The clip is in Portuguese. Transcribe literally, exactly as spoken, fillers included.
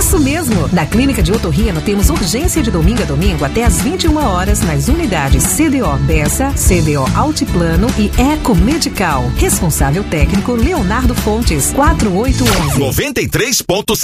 Isso mesmo! Na Clínica de Otorrino temos urgência de domingo a domingo até às vinte e uma horas nas unidades C D O Bessa, C D O Altiplano e Eco Medical. Responsável técnico Leonardo Fontes, quatro oito um um. noventa e três ponto